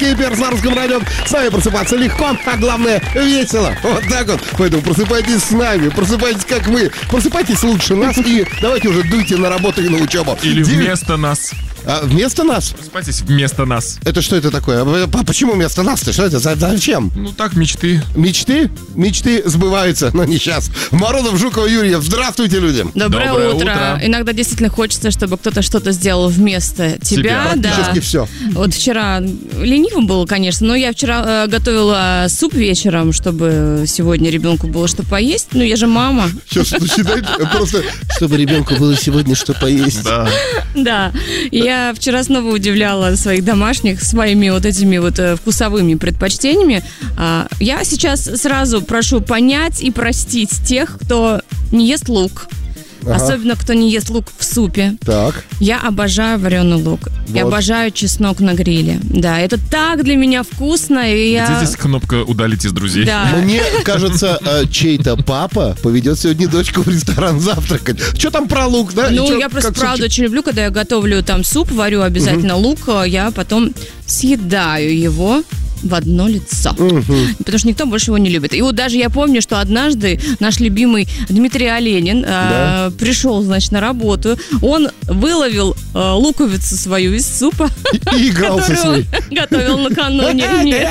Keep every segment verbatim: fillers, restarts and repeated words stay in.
Русские перцы на Русском радио. С вами просыпаться легко, а главное весело. Вот так вот. Поэтому просыпайтесь с нами, просыпайтесь как мы. Просыпайтесь лучше нас и давайте уже дуйте на работу и на учебу. Или Девять... вместо нас. А, вместо нас? Просыпайтесь вместо нас. Это что это такое? А почему вместо нас-то? Что это? Зачем? Ну так, мечты. Мечты? Мечты сбываются, но не сейчас. Морозов, Жукова, Юрьев. Здравствуйте, люди. Доброе, Доброе утро. утро. Иногда действительно хочется, чтобы кто-то что-то сделал вместо тебя. тебя. Практически да. все. Вот вчера ленивым было, конечно, но я вчера э, готовила суп вечером, чтобы сегодня ребенку было что поесть. Ну, я же мама. Сейчас считайте, просто чтобы ребенку было сегодня что поесть. Да. Да. Я вчера снова удивляла своих домашних своими вот этими вот вкусовыми предпочтениями. Я сейчас сразу прошу понять и простить тех, кто не ест лук. Ага. Особенно, кто не ест лук в супе. Так. Я обожаю вареный лук. Вот. Я обожаю чеснок на гриле. Да, это так для меня вкусно. И я... Где здесь кнопка «Удалить из друзей»? Да. Мне кажется, чей-то папа поведет сегодня дочку в ресторан завтракать. Что там про лук, да? Ну, чё, я просто правда очень люблю, когда я готовлю там суп, варю обязательно угу. лук, я потом съедаю его в одно лицо. Угу. Потому что никто больше его не любит. И вот даже я помню, что однажды наш любимый Дмитрий Оленин да. э, пришел, значит, на работу. Он выловил э, луковицу свою из супа. И, и игрался с ней. Готовил накануне.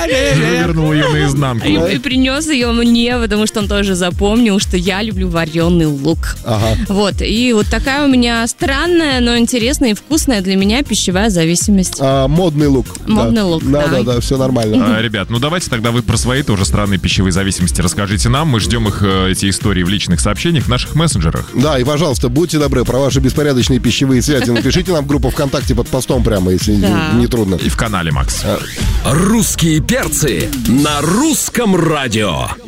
Вернул ее наизнанку. И, и принес ее мне, потому что он тоже запомнил, что я люблю вареный лук. Ага. Вот. И вот такая у меня странная, но интересная и вкусная для меня пищевая зависимость. А, модный лук. Модный да. лук, да. Да, да, да, все нормально. А, ребят, ну давайте тогда вы про свои тоже странные пищевые зависимости расскажите нам. Мы ждем их, эти истории, в личных сообщениях в наших мессенджерах. Да, и, пожалуйста, будьте добры, про ваши беспорядочные пищевые связи напишите нам в группу ВКонтакте под постом прямо, если да. не, не трудно. И в канале, Макс. Русские перцы на Русском радио.